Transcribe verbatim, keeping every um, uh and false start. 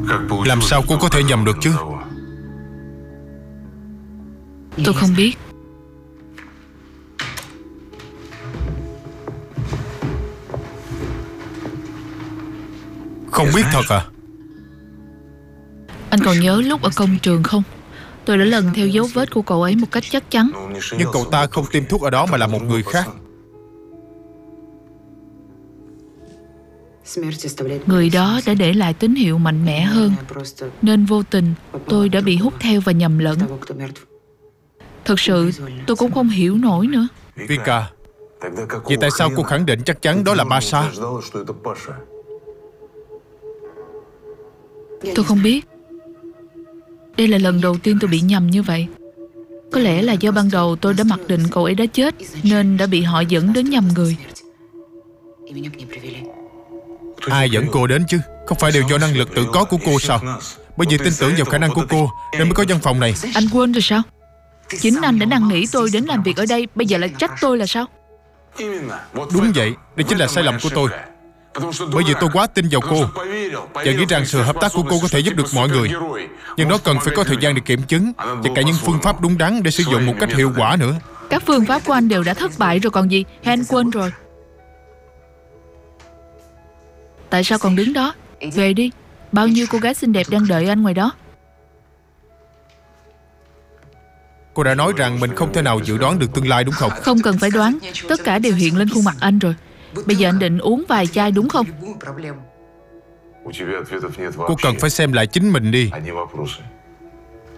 Làm sao cô có thể nhầm được chứ? Tôi không biết. Không biết thật à? Anh còn nhớ lúc ở công trường không? Tôi đã lần theo dấu vết của cậu ấy một cách chắc chắn. Nhưng cậu ta không tiêm thuốc ở đó mà là một người khác. Người đó đã để lại tín hiệu mạnh mẽ hơn, nên vô tình tôi đã bị hút theo và nhầm lẫn. Thực sự tôi cũng không hiểu nổi nữa. Vika, vậy tại sao cô khẳng định chắc chắn đó là Pasha? Tôi không biết. Đây là lần đầu tiên tôi bị nhầm như vậy. Có lẽ là do ban đầu tôi đã mặc định cậu ấy đã chết, nên đã bị họ dẫn đến nhầm người. Ai dẫn cô đến chứ? Không phải đều do năng lực tự có của cô sao? Bởi vì tin tưởng vào khả năng của cô nên mới có văn phòng này. Anh quên rồi sao? Chính anh đã năn nỉ tôi đến làm việc ở đây, bây giờ lại trách tôi là sao? Đúng vậy, đây chính là sai lầm của tôi. Bởi vì tôi quá tin vào cô và nghĩ rằng sự hợp tác của cô có thể giúp được mọi người. Nhưng nó cần phải có thời gian để kiểm chứng và cả những phương pháp đúng đắn để sử dụng một cách hiệu quả nữa. Các phương pháp của anh đều đã thất bại rồi còn gì. Hay anh quên rồi? Tại sao còn đứng đó? Về đi. Bao nhiêu cô gái xinh đẹp đang đợi anh ngoài đó. Cô đã nói rằng mình không thể nào dự đoán được tương lai đúng không? Không cần phải đoán. Tất cả đều hiện lên khuôn mặt anh rồi. Bây giờ anh định uống vài chai đúng không? Cô cần phải xem lại chính mình đi.